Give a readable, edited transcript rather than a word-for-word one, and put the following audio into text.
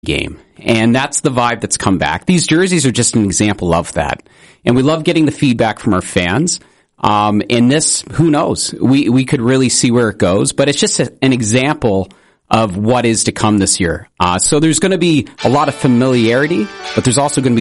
game. And that's the vibe that's come back. These jerseys are just an example of that. And we love getting the feedback from our fans. And this, who knows? We could really see where it goes, but it's just an example of what is to come this year. So there's going to be a lot of familiarity, but there's also going to be